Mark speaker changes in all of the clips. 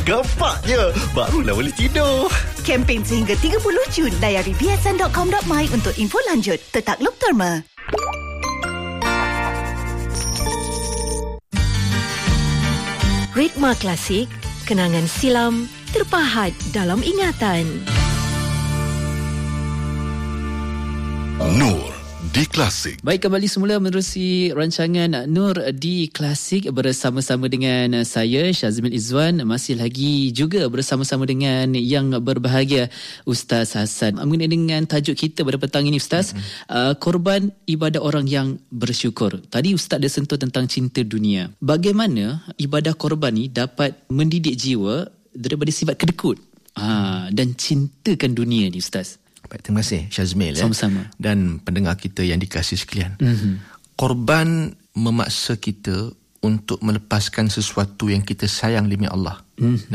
Speaker 1: Gapaknya, barulah boleh tidur.
Speaker 2: Kempen sehingga 30 Jun. Layari biasan.com.my untuk info lanjut. Tetap Loop Therma.
Speaker 3: Ritma Klasik, kenangan silam terpahat dalam ingatan.
Speaker 4: Nur di Klasik.
Speaker 5: Baik, kembali semula menerusi rancangan Nur di Klasik bersama-sama dengan saya Syazmin Izzuan. Masih lagi juga bersama-sama dengan yang berbahagia Ustaz Hassan. Mengenai dengan tajuk kita pada petang ini, Ustaz, korban ibadah orang yang bersyukur. Tadi Ustaz dah sentuh tentang cinta dunia. Bagaimana ibadah korban ni dapat mendidik jiwa daripada sifat kedekut dan cintakan dunia ni, Ustaz?
Speaker 6: Baik, terima kasih Syazmil.
Speaker 5: Sama-sama.
Speaker 6: Dan pendengar kita yang dikasihi sekalian. Korban memaksa kita untuk melepaskan sesuatu yang kita sayang demi Allah.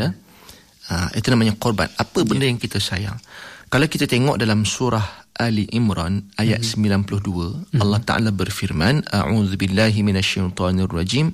Speaker 6: Itu namanya korban. Apa benda yang kita sayang? Kalau kita tengok dalam surah Ali Imran ayat 92, Allah Ta'ala berfirman, A'udzubillahi minasyaitonirrajim.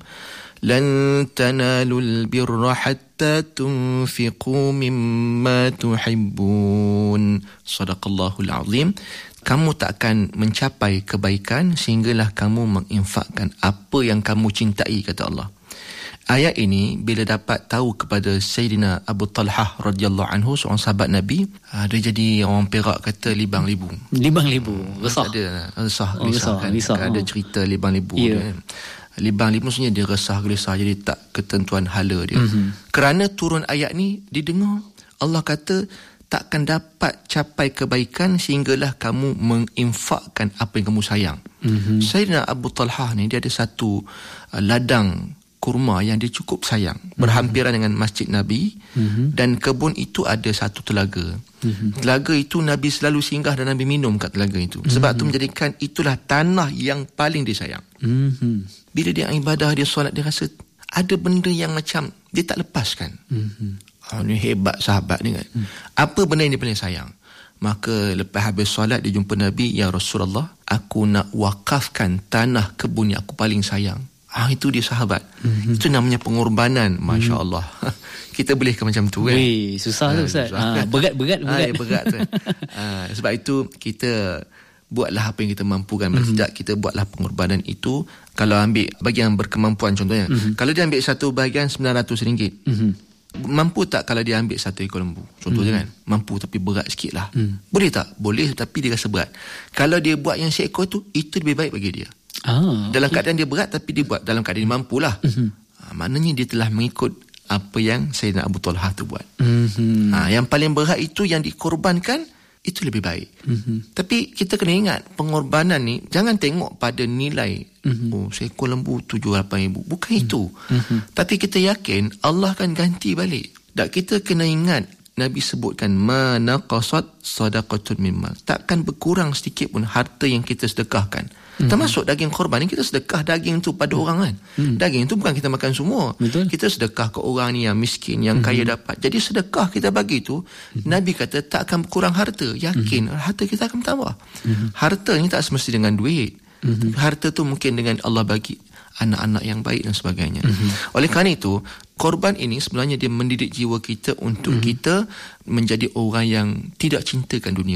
Speaker 6: Lan tanalul birra hatta tunfiqu mimma tuhibbun. Sadaqallahul azim. Kamu tak akan mencapai kebaikan sehinggalah kamu menginfakkan apa yang kamu cintai, kata Allah. Ayat ini bila dapat tahu kepada Sayyidina Abu Talhah radhiyallahu anhu, seorang sahabat Nabi, dia jadi orang Perak kata libang libu. Libang libu, resah. Risah. Ada cerita libang libu. Yeah. Libang libu maksudnya dia resah gelisah, jadi tak ketentuan hala dia. Kerana turun ayat ni didengar, Allah kata takkan dapat capai kebaikan sehinggalah kamu menginfakkan apa yang kamu sayang. Sayyidina Abu Talhah ni dia ada satu ladang kurma yang dia cukup sayang, berhampiran dengan Masjid Nabi, dan kebun itu ada satu telaga. Telaga itu Nabi selalu singgah dan Nabi minum kat telaga itu. Sebab tu menjadikan itulah tanah yang paling dia sayang. Bila dia ibadah, dia solat, dia rasa ada benda yang macam dia tak lepaskan. Ni hebat sahabat ni kan. Apa benda yang dia paling sayang? Maka lepas habis solat dia jumpa Nabi, ya Rasulullah, aku nak wakafkan tanah kebun yang aku paling sayang. Itu dia sahabat. Itu namanya pengorbanan. Masya Allah. Kita boleh ke macam tu kan?
Speaker 5: Weh, susah tu Ustaz. Berat.
Speaker 6: Berat tu. Sebab itu kita buatlah apa yang kita mampukan. Tidak, kita buatlah pengorbanan itu. Kalau ambil bagi yang berkemampuan contohnya, kalau dia ambil satu bahagian RM900, mampu tak kalau dia ambil satu ekor lembu? Contohnya kan, mampu tapi berat sikit lah. Boleh tak? Boleh, tapi dia rasa berat. Kalau dia buat yang seekor tu, itu lebih baik bagi dia. Dalam keadaan dia berat, tapi dia buat dalam keadaan dia mampulah. Maknanya dia telah mengikut apa yang Sayyidina Abu Talhah tu buat. Yang paling berat itu yang dikorbankan, itu lebih baik. Tapi kita kena ingat, pengorbanan ni jangan tengok pada nilai seekor lembu 7-8 ribu. Bukan itu. Tapi kita yakin Allah akan ganti balik. Dan kita kena ingat, Nabi sebutkan, ma naqasat sadaqatun mimmal. Takkan berkurang sedikit pun harta yang kita sedekahkan. Termasuk daging korban ni, kita sedekah daging tu pada orang kan. Daging tu bukan kita makan semua. Betul. Kita sedekah ke orang ni yang miskin, yang kaya dapat. Jadi sedekah kita bagi tu, Nabi kata tak akan berkurang harta. Yakin harta kita akan bertambah. Harta ni tak semesti dengan duit. Harta tu mungkin dengan Allah bagi anak-anak yang baik dan sebagainya. Oleh kerana itu, korban ini sebenarnya dia mendidik jiwa kita untuk kita menjadi orang yang tidak cintakan dunia.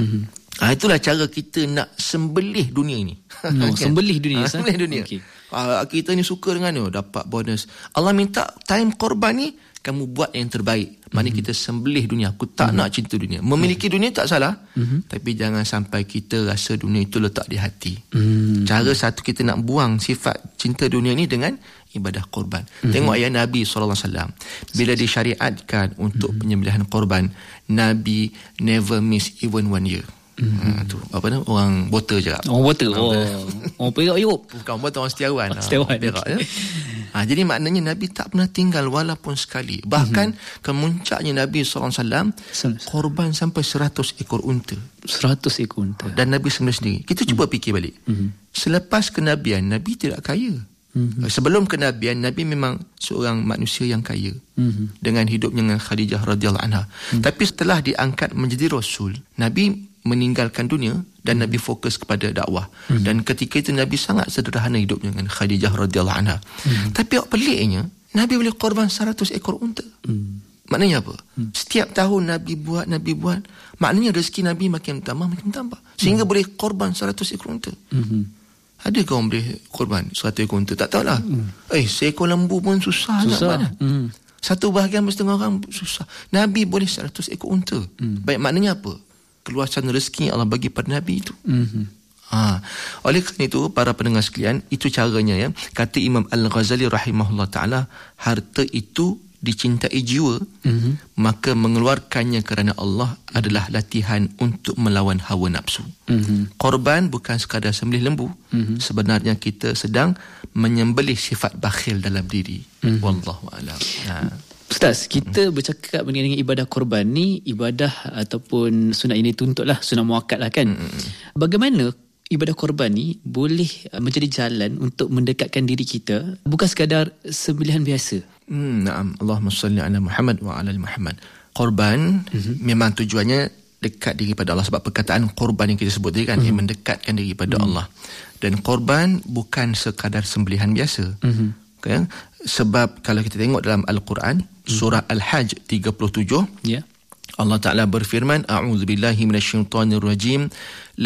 Speaker 6: Itulah cara kita nak sembelih dunia ini.
Speaker 5: Sembelih dunia.
Speaker 6: Sembelih dunia. Okay. Kita ni suka dengan dapat bonus. Allah minta time korban ni kamu buat yang terbaik. Maknanya kita sembelih dunia. Aku tak nak cinta dunia. Memiliki dunia tak salah, tapi jangan sampai kita rasa dunia itu letak di hati. Cara satu kita nak buang sifat cinta dunia ni dengan ibadah korban. Tengok ayat Nabi SAW. Bila disyariatkan untuk penyembelihan korban, Nabi never miss even 1 year. Tu apa nama, orang Bota je.
Speaker 5: Orang Bota. Orang Perak Europe.
Speaker 6: Bukan Bota, orang Setiawan.
Speaker 5: Perak
Speaker 6: ya. Jadi maknanya Nabi tak pernah tinggal walaupun sekali. Bahkan kemuncaknya Nabi SAW korban sampai 100 ekor unta.
Speaker 5: 100 ekor unta.
Speaker 6: Dan Nabi sendiri. Kita cuba fikir balik. Selepas kenabian, Nabi tidak kaya. Sebelum kenabian, Nabi memang seorang manusia yang kaya dengan hidupnya dengan Khadijah radhiyallahu anha. Tapi setelah diangkat menjadi Rasul, Nabi meninggalkan dunia dan Nabi fokus kepada dakwah. Dan ketika itu Nabi sangat sederhana hidupnya dengan Khadijah radhiyallahu anha. Tapi peliknya, Nabi boleh korban 100 ekor unta. Maknanya apa? Setiap tahun Nabi buat, maknanya rezeki Nabi makin bertambah. Sehingga boleh korban 100 ekor unta. Adakah orang boleh korban 100 ekor unta? Tak tahulah. Seekor lembu pun susah. Satu bahagian setengah orang susah. Nabi boleh 100 ekor unta. Baik, maknanya apa? Keluasan rezeki Allah bagi pada Nabi itu. Oleh kerana itu, para pendengar sekalian, itu caranya ya. Kata Imam Al-Ghazali rahimahullah ta'ala, harta itu dicintai jiwa, maka mengeluarkannya kerana Allah adalah latihan untuk melawan hawa nafsu. Korban bukan sekadar sembelih lembu. Sebenarnya kita sedang menyembelih sifat bakhil dalam diri. Wallahu a'lam.
Speaker 5: Ustaz, kita bercakap mengenai ibadah korban ni, ibadah ataupun sunat ini tuntutlah, sunat muakkad lah kan. Bagaimana ibadah korban ni boleh menjadi jalan untuk mendekatkan diri kita, bukan sekadar sembelihan biasa?
Speaker 6: Naam, Allahumma salli ala Muhammad wa ala Muhammad. Korban memang tujuannya dekat diri pada Allah, sebab perkataan korban yang kita sebut tadi kan, ia mendekatkan diri pada Allah. Dan korban bukan sekadar sembelihan biasa. Okay? Sebab kalau kita tengok dalam Al-Quran, surah Al-Hajj 37, Allah Ta'ala berfirman, a'udzubillahi minasyaitanirrajim,